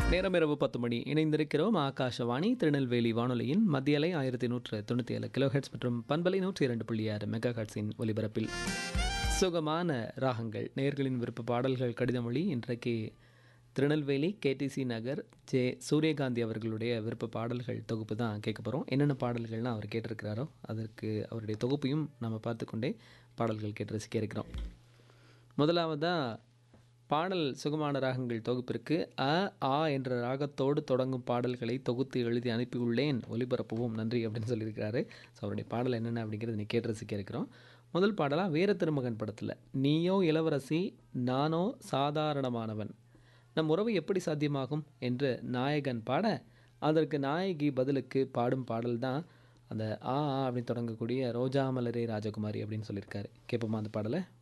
நேரம் இரவு 10 மணி. இணைந்திருக்கிறோம் ஆகாஷவாணி திருநெல்வேலி வானொலியின் மத்தியலை 1197 கிலோஹெட்ஸ் மற்றும் பண்பலை 102.6 மெகா ஹெர்ட்ஸின் ஒலிபரப்பில் சுகமான ராகங்கள் நேயர்களின் விருப்ப பாடல்கள் கடிதமொழி. இன்றைக்கு திருநெல்வேலி கேடிசி நகர் சூரியகாந்தி அவர்களுடைய விருப்ப பாடல்கள் தொகுப்பு தான் கேட்க போகிறோம். என்னென்ன பாடல்கள்லாம் அவர் கேட்டிருக்கிறாரோ அதற்கு அவருடைய தொகுப்பையும் நம்ம பார்த்துக்கொண்டே பாடல்கள் கேட்டு ரசிக்க இருக்கிறோம். முதலாவதாக பாடல் சுகமான ராகங்கள் தொகுப்பிற்கு ஆ என்ற ராகத்தோடு தொடங்கும் பாடல்களை தொகுத்து எழுதி அனுப்பியுள்ளேன், ஒலிபரப்புவோம் நன்றி அப்படின்னு சொல்லியிருக்கிறாரு. ஸோ அவருடைய பாடல் என்னென்ன அப்படிங்கிறது நீ கேட்டு ரசிக்க இருக்கிறோம். முதல் பாடலாக வீர திருமகன் படத்தில் நீயோ இளவரசி நானோ சாதாரணமானவன், நம் உறவு எப்படி சாத்தியமாகும் என்று நாயகன் பாட அதற்கு நாயகி பதிலுக்கு பாடும் பாடல் தான் அந்த ஆ அப்படின்னு தொடங்கக்கூடிய ரோஜா மலரே ராஜகுமாரி அப்படின்னு சொல்லியிருக்காரு. கேட்போமா அந்த பாடலை?